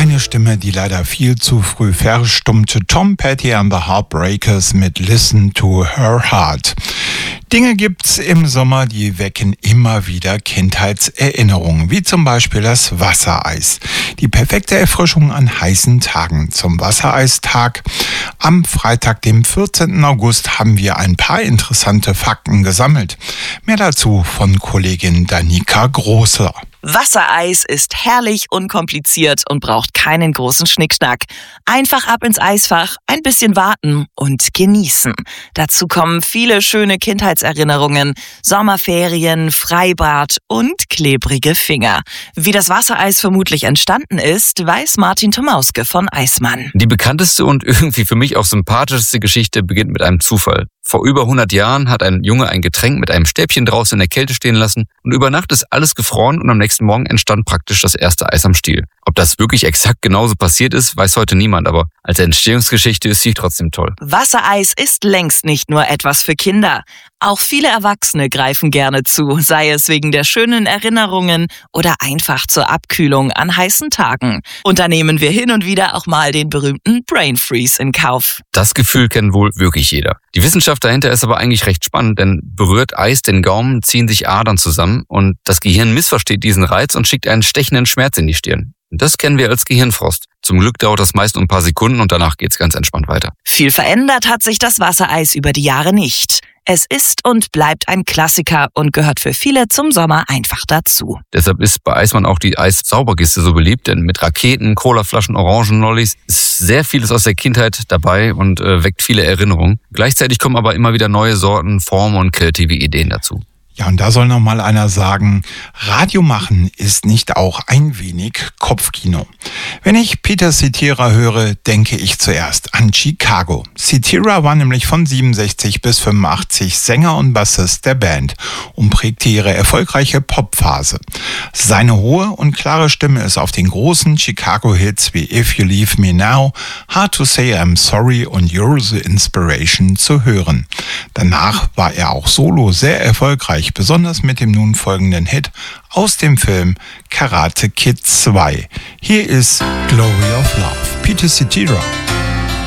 Eine Stimme, die leider viel zu früh verstummte. Tom Petty and the Heartbreakers mit Listen to Her Heart. Dinge gibt's im Sommer, die wecken immer wieder Kindheitserinnerungen, wie zum Beispiel das Wassereis. Die perfekte Erfrischung an heißen Tagen. Zum Wassereistag am Freitag, dem 14. August, haben wir ein paar interessante Fakten gesammelt. Mehr dazu von Kollegin Danica Großer. Wassereis ist herrlich unkompliziert und braucht keinen großen Schnickschnack. Einfach ab ins Eisfach, ein bisschen warten und genießen. Dazu kommen viele schöne Kindheitserinnerungen, Sommerferien, Freibad und klebrige Finger. Wie das Wassereis vermutlich entstanden ist, weiß Martin Tomauske von Eismann. Die bekannteste und irgendwie für mich auch sympathischste Geschichte beginnt mit einem Zufall. Vor über 100 Jahren hat ein Junge ein Getränk mit einem Stäbchen draußen in der Kälte stehen lassen und über Nacht ist alles gefroren und am nächsten Morgen entstand praktisch das erste Eis am Stiel. Ob das wirklich exakt genauso passiert ist, weiß heute niemand, aber als Entstehungsgeschichte ist sie trotzdem toll. Wassereis ist längst nicht nur etwas für Kinder. Auch viele Erwachsene greifen gerne zu, sei es wegen der schönen Erinnerungen oder einfach zur Abkühlung an heißen Tagen. Und da nehmen wir hin und wieder auch mal den berühmten Brain Freeze in Kauf. Das Gefühl kennt wohl wirklich jeder. Die Wissenschaft dahinter ist aber eigentlich recht spannend, denn berührt Eis den Gaumen, ziehen sich Adern zusammen und das Gehirn missversteht diesen Reiz und schickt einen stechenden Schmerz in die Stirn. Das kennen wir als Gehirnfrost. Zum Glück dauert das meist ein paar Sekunden und danach geht's ganz entspannt weiter. Viel verändert hat sich das Wassereis über die Jahre nicht. Es ist und bleibt ein Klassiker und gehört für viele zum Sommer einfach dazu. Deshalb ist bei Eismann auch die Eissauberkiste so beliebt, denn mit Raketen, Colaflaschen, Orangenlollis ist sehr vieles aus der Kindheit dabei und weckt viele Erinnerungen. Gleichzeitig kommen aber immer wieder neue Sorten, Formen und kreative Ideen dazu. Ja, und da soll noch mal einer sagen, Radio machen ist nicht auch ein wenig Kopfkino. Wenn ich Peter Cetera höre, denke ich zuerst an Chicago. Cetera war nämlich von 67 bis 85 Sänger und Bassist der Band und prägte ihre erfolgreiche Popphase. Seine hohe und klare Stimme ist auf den großen Chicago-Hits wie If You Leave Me Now, Hard to Say I'm Sorry und You're the Inspiration zu hören. Danach war er auch solo sehr erfolgreich, besonders mit dem nun folgenden Hit aus dem Film Karate Kid 2. Hier ist Glory of Love, Peter Cetera.